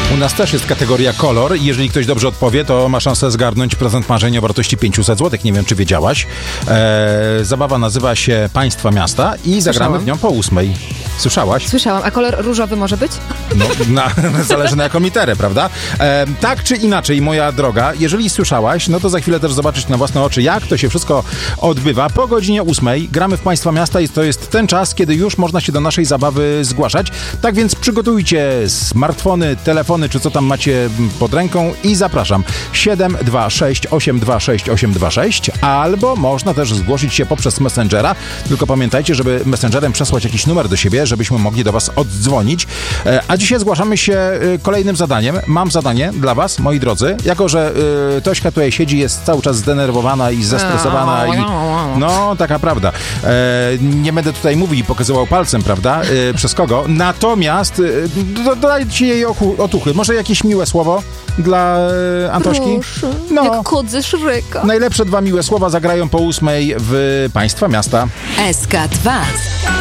U nas też jest kategoria kolor i jeżeli ktoś dobrze odpowie, to ma szansę zgarnąć prezent marzenia o wartości 500 zł. Nie wiem, czy wiedziałaś. Zabawa nazywa się Państwa Miasta i zagramy w nią po 8:00. Słyszałaś? Słyszałam. A kolor różowy może być? No, zależy na jaką literę, prawda? Tak czy inaczej, moja droga, jeżeli słyszałaś, no to za chwilę też zobaczyć na własne oczy, jak to się wszystko odbywa. Po godzinie 8:00 gramy w Państwa Miasta i to jest ten czas, kiedy już można się do naszej zabawy zgłaszać. Tak więc przygotujcie smartfony, telefony, czy co tam macie pod ręką i zapraszam. 726 826 826 albo można też zgłosić się poprzez Messengera, tylko pamiętajcie, żeby Messengerem przesłać jakiś numer do siebie, żebyśmy mogli do was oddzwonić. A dzisiaj zgłaszamy się kolejnym zadaniem. Mam zadanie dla was, moi drodzy. Jako że Tośka tutaj siedzi, jest cały czas zdenerwowana i zestresowana i no, taka prawda. Nie będę tutaj mówił i pokazywał palcem, prawda? Przez kogo. Natomiast dodajcie jej otuchy. Może jakieś miłe słowo dla Antośki? Proszę, no. jak kot ze Szreka. Najlepsze 2 miłe słowa zagrają po 8:00 w Państwa Miasta. SK2